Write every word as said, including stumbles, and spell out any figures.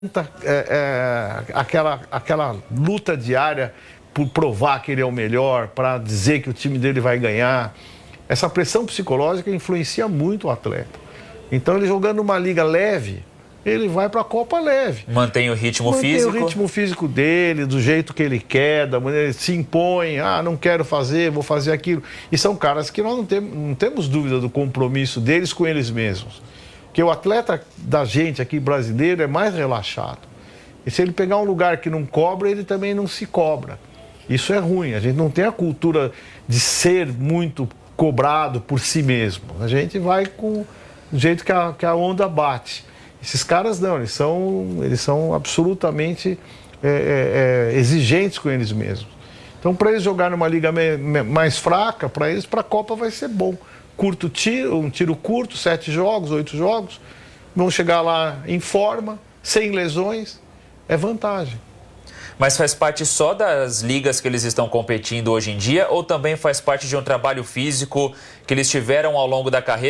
É, é, aquela, aquela luta diária por provar que ele é o melhor, para dizer que o time dele vai ganhar. Essa pressão psicológica influencia muito o atleta. Então, ele jogando uma liga leve, ele vai para a Copa leve. Mantém o ritmo Mantém físico. Mantém o ritmo físico dele, do jeito que ele quer, da maneira ele se impõe. Ah, não quero fazer, vou fazer aquilo. E são caras que nós não temos, não temos dúvida do compromisso deles com eles mesmos. Porque o atleta da gente aqui brasileiro é mais relaxado. E se ele pegar um lugar que não cobra, ele também não se cobra. Isso é ruim. A gente não tem a cultura de ser muito cobrado por si mesmo. A gente vai com o jeito que a, que a onda bate. Esses caras não, eles são, eles são absolutamente é, é, exigentes com eles mesmos. Então, para eles jogarem numa liga me, me, mais fraca, para eles, para a Copa vai ser bom. Curto tiro, um tiro curto, sete jogos, oito jogos, vão chegar lá em forma, sem lesões, é vantagem. Mas faz parte só das ligas que eles estão competindo hoje em dia ou também faz parte de um trabalho físico que eles tiveram ao longo da carreira?